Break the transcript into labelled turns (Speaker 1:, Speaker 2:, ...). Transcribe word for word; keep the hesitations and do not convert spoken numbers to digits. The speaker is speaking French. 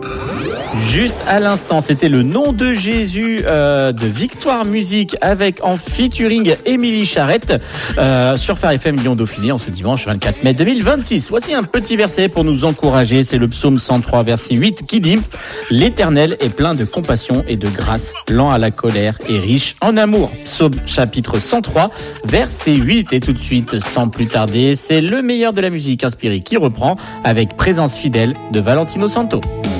Speaker 1: Juste à l'instant, c'était le nom de Jésus euh, de Victoire Musique avec en featuring Émilie Charrette euh, sur Phare F M Lyon Dauphiné en ce dimanche vingt-quatre mai deux mille vingt-six. Voici un petit verset pour nous encourager, c'est le psaume cent trois verset huit qui dit « L'Éternel est plein de compassion et de grâce, lent à la colère et riche en amour ». Psaume chapitre cent trois verset huit et tout de suite, sans plus tarder, c'est le meilleur de la musique inspirée qui reprend avec Présence fidèle de Valentino Santo.